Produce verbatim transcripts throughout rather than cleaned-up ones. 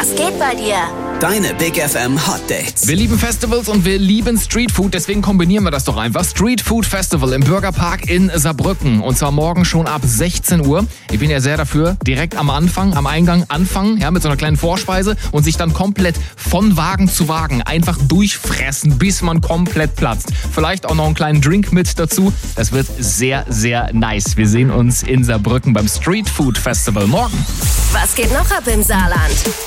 Was geht bei dir? Deine Big F M Hot Dates. Wir lieben Festivals und wir lieben Streetfood, deswegen kombinieren wir das doch einfach. Street Food Festival im Bürgerpark in Saarbrücken. Und zwar morgen schon ab sechzehn Uhr. Ich bin ja sehr dafür, direkt am Anfang, am Eingang anfangen, ja, mit so einer kleinen Vorspeise und sich dann komplett von Wagen zu Wagen einfach durchfressen, bis man komplett platzt. Vielleicht auch noch einen kleinen Drink mit dazu. Das wird sehr, sehr nice. Wir sehen uns in Saarbrücken beim Street Food Festival morgen. Was geht noch ab im Saarland?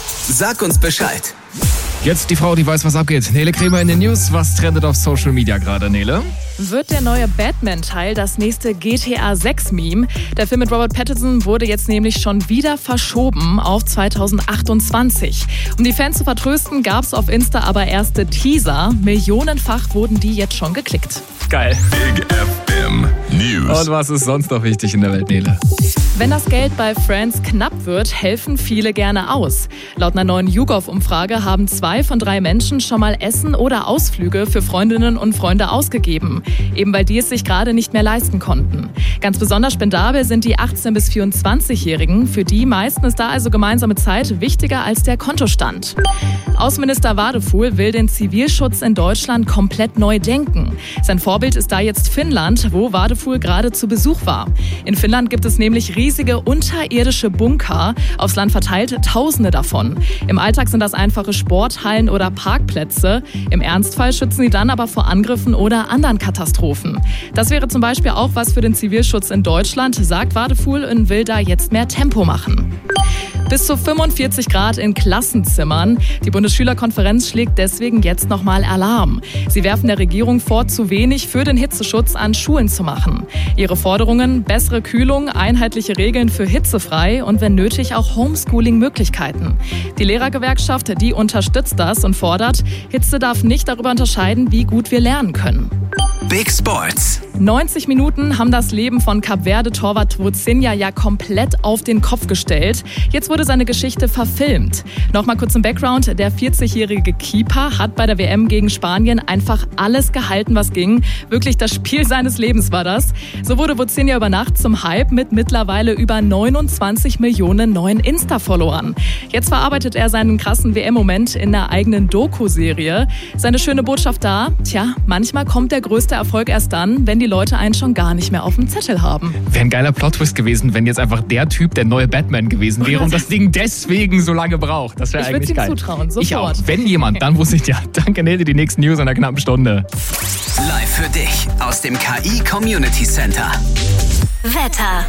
Sag uns Bescheid. Jetzt die Frau, die weiß, was abgeht. Nele Kremer in den News. Was trendet auf Social Media gerade, Nele? Wird der neue Batman-Teil das nächste G T A sechs Meme? Der Film mit Robert Pattinson wurde jetzt nämlich schon wieder verschoben auf zweitausendachtundzwanzig. Um die Fans zu vertrösten, gab es auf Insta aber erste Teaser. Millionenfach wurden die jetzt schon geklickt. Geil. Big F M News. Und was ist sonst noch wichtig in der Welt, Nele? Wenn das Geld bei Friends knapp wird, helfen viele gerne aus. Laut einer neuen YouGov-Umfrage haben zwei von drei Menschen schon mal Essen oder Ausflüge für Freundinnen und Freunde ausgegeben. Eben weil die es sich gerade nicht mehr leisten konnten. Ganz besonders spendabel sind die achtzehn- bis vierundzwanzigjährigen. Für die meisten ist da also gemeinsame Zeit wichtiger als der Kontostand. Außenminister Wadefuhl will den Zivilschutz in Deutschland komplett neu denken. Sein Vorbild ist da jetzt Finnland, wo Wadefuhl gerade zu Besuch war. In Finnland gibt es nämlich riesige unterirdische Bunker, aufs Land verteilt Tausende davon. Im Alltag sind das einfache Sporthallen oder Parkplätze. Im Ernstfall schützen sie dann aber vor Angriffen oder anderen Katastrophen. Das wäre zum Beispiel auch was für den Zivilschutz in Deutschland, sagt Wadefuhl und will da jetzt mehr Tempo machen. Bis zu fünfundvierzig Grad in Klassenzimmern. Die Bundesschülerkonferenz schlägt deswegen jetzt nochmal Alarm. Sie werfen der Regierung vor, zu wenig für den Hitzeschutz an Schulen zu machen. Ihre Forderungen: bessere Kühlung, einheitliche Regeln für hitzefrei und wenn nötig auch Homeschooling-Möglichkeiten. Die Lehrergewerkschaft, die unterstützt das und fordert, Hitze darf nicht darüber unterscheiden, wie gut wir lernen können. Big Sports. neunzig Minuten haben das Leben von Kap-Verde-Torwart Vozinha ja komplett auf den Kopf gestellt. Jetzt wurde seine Geschichte verfilmt. Nochmal kurz im Background. Der vierzigjährige Keeper hat bei der W M gegen Spanien einfach alles gehalten, was ging. Wirklich das Spiel seines Lebens war das. So wurde Vozinha über Nacht zum Hype mit mittlerweile über neunundzwanzig Millionen neuen Insta-Followern. Jetzt verarbeitet er seinen krassen W M-Moment in der eigenen Doku-Serie. Seine schöne Botschaft da: Tja, manchmal kommt der größte Erfolg erst dann, wenn die Leute einen schon gar nicht mehr auf dem Zettel haben. Wäre ein geiler Plot-Twist gewesen, wenn jetzt einfach der Typ der neue Batman gewesen wäre und das Ding deswegen so lange braucht. Das wäre eigentlich geil. Ich würde es ihm zutrauen, sofort. Ich auch. Wenn jemand, dann wusste ich ja. Danke, Nele, die nächsten News in einer knappen Stunde. Live für dich aus dem K I Community Center. Wetter.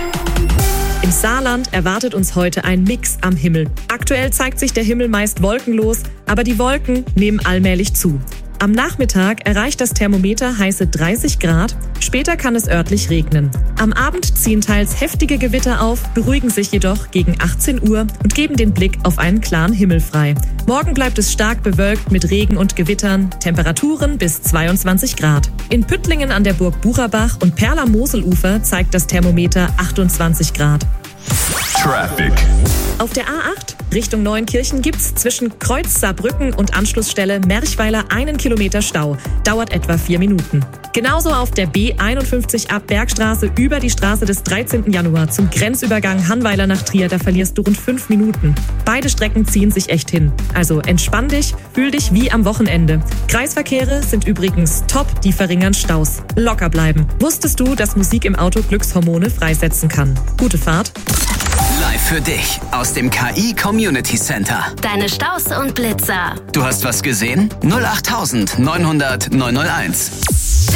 Im Saarland erwartet uns heute ein Mix am Himmel. Aktuell zeigt sich der Himmel meist wolkenlos, aber die Wolken nehmen allmählich zu. Am Nachmittag erreicht das Thermometer heiße dreißig Grad, später kann es örtlich regnen. Am Abend ziehen teils heftige Gewitter auf, beruhigen sich jedoch gegen achtzehn Uhr und geben den Blick auf einen klaren Himmel frei. Morgen bleibt es stark bewölkt mit Regen und Gewittern, Temperaturen bis zweiundzwanzig Grad. In Püttlingen an der Burg Bucherbach und Perl am Moselufer zeigt das Thermometer achtundzwanzig Grad. Traffic. Auf der A acht Richtung Neuenkirchen gibt's zwischen Kreuz Saarbrücken und Anschlussstelle Merchweiler einen Kilometer Stau. Dauert etwa vier Minuten. Genauso auf der B einundfünfzig ab Bergstraße über die Straße des dreizehnten Januar zum Grenzübergang Hannweiler nach Trier. Da verlierst du rund fünf Minuten. Beide Strecken ziehen sich echt hin. Also entspann dich, fühl dich wie am Wochenende. Kreisverkehre sind übrigens top, die verringern Staus. Locker bleiben. Wusstest du, dass Musik im Auto Glückshormone freisetzen kann? Gute Fahrt. Live für dich aus dem K I Community Center. Deine Staus und Blitzer. Du hast was gesehen? null acht neun null null neun null eins.